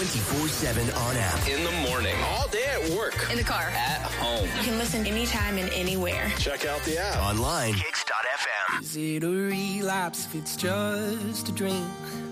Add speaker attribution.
Speaker 1: 24/7 on app.
Speaker 2: In the morning, all day at work,
Speaker 3: in the car,
Speaker 2: at home.
Speaker 3: You can listen anytime and anywhere.
Speaker 2: Check out the app.
Speaker 1: Online, Kicks.fm.
Speaker 4: Is it a relapse if it's just a dream?